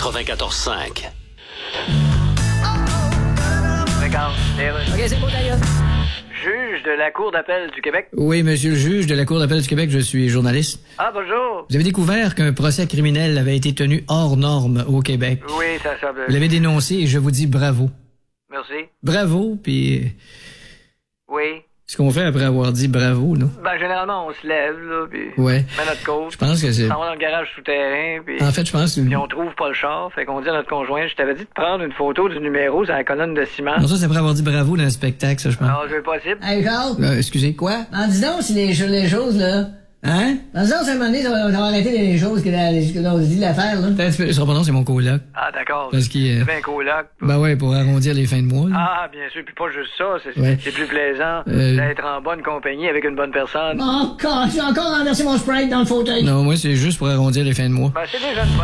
94.5. OK, c'est bon, d'ailleurs. Juge de la Cour d'appel du Québec. Oui, monsieur le juge de la Cour d'appel du Québec, je suis journaliste. Ah, bonjour. Vous avez découvert qu'un procès criminel avait été tenu hors norme au Québec. Oui, ça semble... Vous l'avez dénoncé et je vous dis bravo. Merci. Bravo, puis Oui. ce qu'on fait après avoir dit bravo, là. Ben, généralement, on se lève, là, puis Ouais. on met notre cause. Je pense que c'est... On va dans le garage souterrain, puis... En fait, je pense que... Puis on trouve pas le char, fait qu'on dit à notre conjoint, je t'avais dit de prendre une photo du numéro sur la colonne de ciment. Non, ça, c'est après avoir dit bravo dans le spectacle, ça, je pense. Non, c'est possible. Hey, Charles, Excusez. quoi? En dis donc si les choses, là... Hein? Dans le sens, à un moment donné, ça va arrêter les choses qu'on dit de l'affaire, là. Peut-être, ce sera pas non, c'est mon coloc. Ah, d'accord. Parce qu'il... C'est bien coloc. Ben ouais, pour arrondir les fins de mois, là. Ah, bien sûr, puis pas juste ça, Ouais. c'est plus plaisant d'être en bonne compagnie avec une bonne personne. Encore, j'ai encore renversé mon Sprite dans le fauteuil. Non, moi, c'est juste pour arrondir les fins de mois. Ben, c'est déjà une bonne